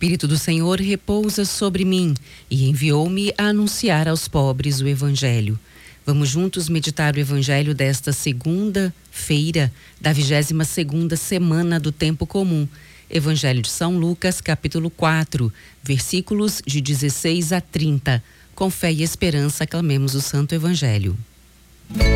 Espírito do Senhor repousa sobre mim e enviou-me a anunciar aos pobres o Evangelho. Vamos juntos meditar o Evangelho desta segunda-feira da 22ª semana do Tempo Comum. Evangelho de São Lucas, capítulo 4, versículos de 16 a 30. Com fé e esperança, aclamemos o Santo Evangelho.